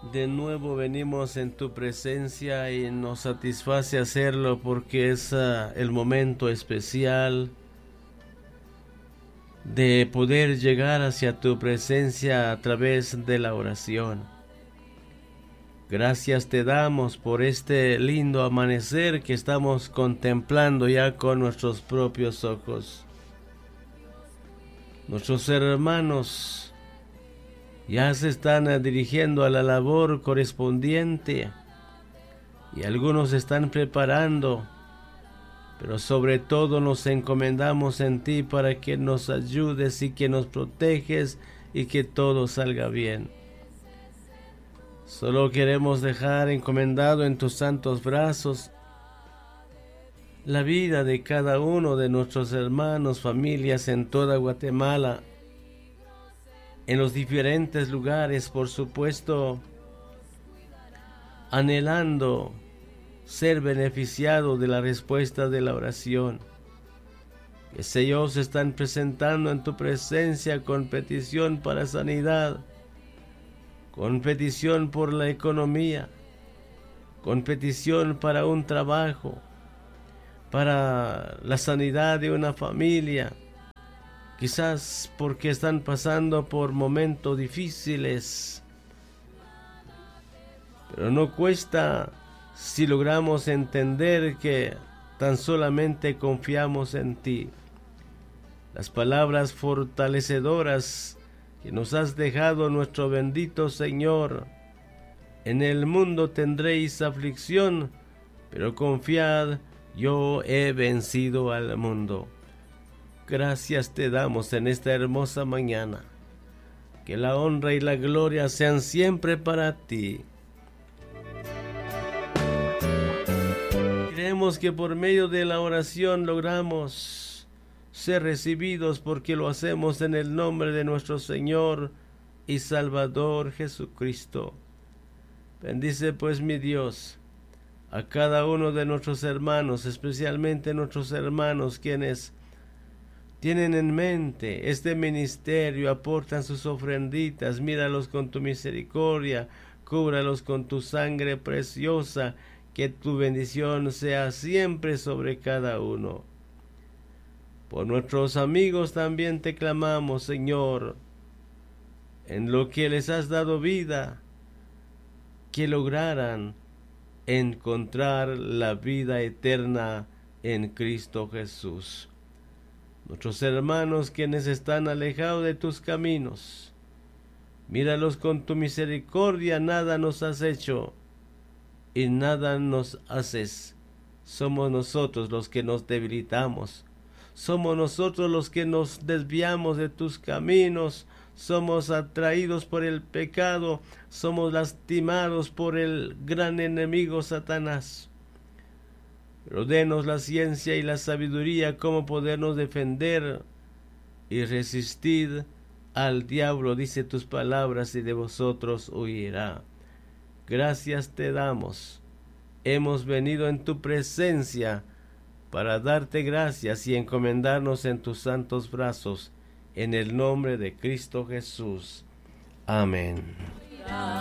De nuevo venimos en tu presencia y nos satisface hacerlo porque es el momento especial de poder llegar hacia tu presencia a través de la oración. Gracias te damos por este lindo amanecer que estamos contemplando ya con nuestros propios ojos. Nuestros hermanos ya se están dirigiendo a la labor correspondiente y algunos se están preparando, pero sobre todo nos encomendamos en ti para que nos ayudes y que nos proteges y que todo salga bien. Solo queremos dejar encomendado en tus santos brazos la vida de cada uno de nuestros hermanos, familias en toda Guatemala, en los diferentes lugares, por supuesto, anhelando ser beneficiado de la respuesta de la oración. Que ellos se están presentando en tu presencia con petición para sanidad, con petición por la economía, con petición para un trabajo, para la sanidad de una familia, quizás porque están pasando por momentos difíciles, pero no cuesta si logramos entender que tan solamente confiamos en ti. Las palabras fortalecedoras que nos has dejado, nuestro bendito Señor: en el mundo tendréis aflicción, pero confiad, yo he vencido al mundo. Gracias te damos en esta hermosa mañana. Que la honra y la gloria sean siempre para ti. Creemos que por medio de la oración logramos ser recibidos, porque lo hacemos en el nombre de nuestro Señor y Salvador Jesucristo. Bendice pues, mi Dios, a cada uno de nuestros hermanos, especialmente nuestros hermanos quienes tienen en mente este ministerio, aportan sus ofrenditas. Míralos con tu misericordia, cúbralos con tu sangre preciosa, que tu bendición sea siempre sobre cada uno. Por nuestros amigos también te clamamos, Señor, en lo que les has dado vida, que lograran encontrar la vida eterna en Cristo Jesús. Nuestros hermanos quienes están alejados de tus caminos, míralos con tu misericordia. Nada nos has hecho y nada nos haces. Somos nosotros los que nos debilitamos. Somos nosotros los que nos desviamos de tus caminos. Somos atraídos por el pecado. Somos lastimados por el gran enemigo Satanás. Pero denos la ciencia y la sabiduría cómo podernos defender y resistir al diablo, dice tus palabras, y de vosotros huirá. Gracias te damos. Hemos venido en tu presencia para darte gracias y encomendarnos en tus santos brazos, en el nombre de Cristo Jesús. Amén.